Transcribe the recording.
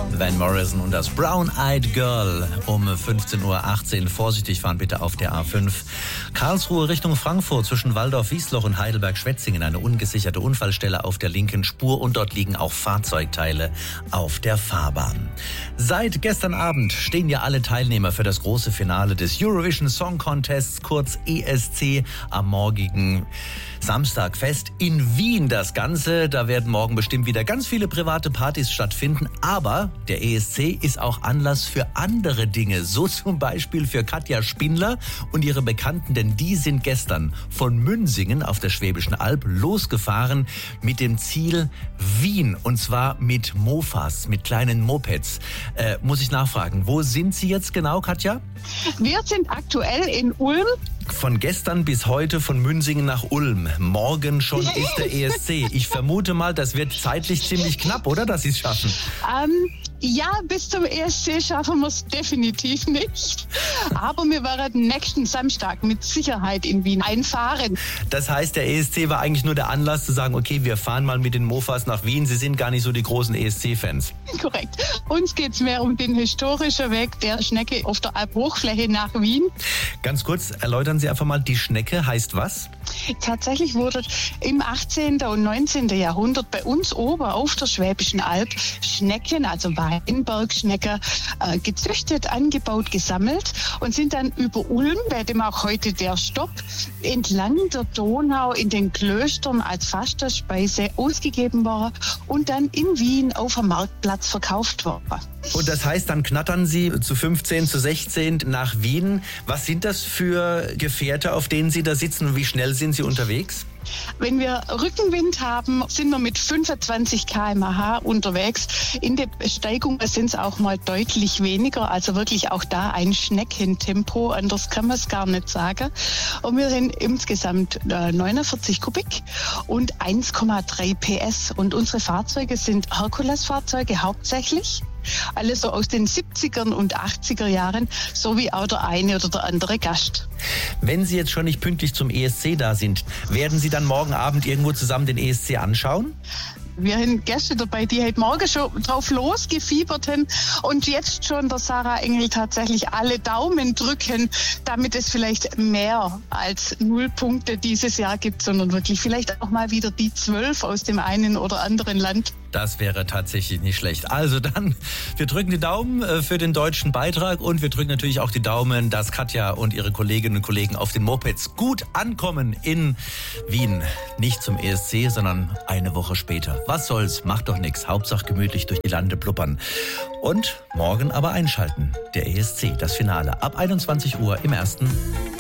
Van Morrison und das Brown-Eyed Girl um 15.18 Uhr. Vorsichtig fahren bitte auf der A5. Karlsruhe Richtung Frankfurt zwischen Waldorf-Wiesloch und Heidelberg-Schwetzingen. Eine ungesicherte Unfallstelle auf der linken Spur und dort liegen auch Fahrzeugteile auf der Fahrbahn. Seit gestern Abend stehen ja alle Teilnehmer für das große Finale des Eurovision Song Contests, kurz ESC, am morgigen Samstag fest. In Wien das Ganze. Da werden morgen bestimmt wieder ganz viele private Partys stattfinden. Aber der ESC ist auch Anlass für andere Dinge. So zum Beispiel für Katja Spindler und ihre Bekannten. Denn die sind gestern von Münsingen auf der Schwäbischen Alb losgefahren mit dem Ziel Wien. Und zwar mit Mofas, mit kleinen Mopeds. Muss ich nachfragen, wo sind Sie jetzt genau, Katja? Wir sind aktuell in Ulm. Von gestern bis heute von Münsingen nach Ulm. Morgen schon ist der ESC. Ich vermute mal, das wird zeitlich ziemlich knapp, oder, dass Sie es schaffen? Ja, bis zum ESC schaffen wir es definitiv nicht. Aber wir werden nächsten Samstag mit Sicherheit in Wien einfahren. Das heißt, der ESC war eigentlich nur der Anlass zu sagen, okay, wir fahren mal mit den Mofas nach Wien. Sie sind gar nicht so die großen ESC-Fans. Korrekt. Uns geht es mehr um den historischen Weg der Schnecke auf der Alphochfläche nach Wien. Ganz kurz, erläutern Sie einfach mal, die Schnecke heißt was? Tatsächlich wurde im 18. und 19. Jahrhundert bei uns oben auf der Schwäbischen Alb Schnecken, also Weinbergschnecken, gezüchtet, angebaut, gesammelt und sind dann über Ulm, bei dem auch heute der Stopp, entlang der Donau in den Klöstern als Fastenspeise ausgegeben worden und dann in Wien auf dem Marktplatz verkauft worden. Und das heißt, dann knattern Sie zu 15, zu 16 nach Wien. Was sind das für Gefährte, auf denen Sie da sitzen und wie schnell sind Sie unterwegs? Wenn wir Rückenwind haben, sind wir mit 25 km/h unterwegs. In der Steigung sind es auch mal deutlich weniger. Also wirklich auch da ein Schneckentempo. Anders kann man es gar nicht sagen. Und wir sind insgesamt 49 Kubik und 1,3 PS. Und unsere Fahrzeuge sind Herkules-Fahrzeuge hauptsächlich. Alles so aus den 70er und 80er Jahren, so wie auch der eine oder der andere Gast. Wenn Sie jetzt schon nicht pünktlich zum ESC da sind, werden Sie dann morgen Abend irgendwo zusammen den ESC anschauen? Wir haben Gäste dabei, die heute Morgen schon drauf losgefiebert haben und jetzt schon der Sarah Engel tatsächlich alle Daumen drücken, damit es vielleicht mehr als 0 Punkte dieses Jahr gibt, sondern wirklich vielleicht auch mal wieder die 12 aus dem einen oder anderen Land. Das wäre tatsächlich nicht schlecht. Also dann, wir drücken die Daumen für den deutschen Beitrag und wir drücken natürlich auch die Daumen, dass Katja und ihre Kolleginnen und Kollegen auf den Mopeds gut ankommen in Wien. Nicht zum ESC, sondern eine Woche später. Was soll's, macht doch nichts. Hauptsache gemütlich durch die Lande blubbern. Und morgen aber einschalten. Der ESC, das Finale, ab 21 Uhr im Ersten.